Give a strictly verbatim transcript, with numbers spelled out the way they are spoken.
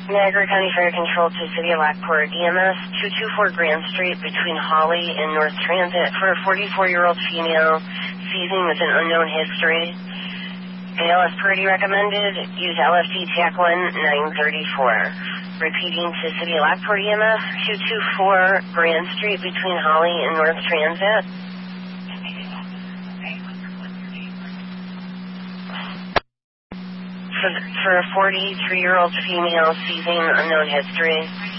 Niagara County Fire Control to City of Lockport, E M S two two four Grand Street between Holly and North Transit for a forty-four-year-old female seizing with an unknown history. A L S Purdy recommended. Use L F D TAC one nine thirty-four. Repeating to City of Lockport, E M S two two four Grand Street between Holly and North Transit. For, for a forty-three-year-old female seizing unknown history.